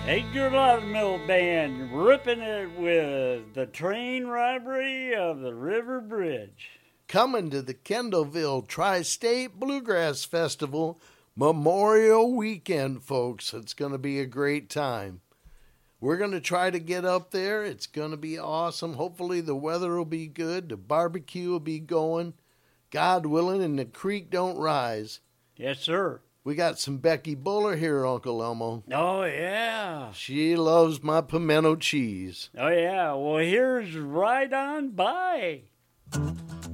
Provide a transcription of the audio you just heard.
Edgar Loudmill Band ripping it with the train robbery of the River Bridge. Coming to the Kendallville Tri-State Bluegrass Festival Memorial Weekend, folks. It's going to be a great time. We're going to try to get up there. It's going to be awesome. Hopefully the weather will be good. The barbecue will be going. God willing, and the creek don't rise. Yes, sir. We got some Becky Buller here, Uncle Elmo. Oh, yeah. She loves my pimento cheese. Oh, yeah. Well, here's Right On By.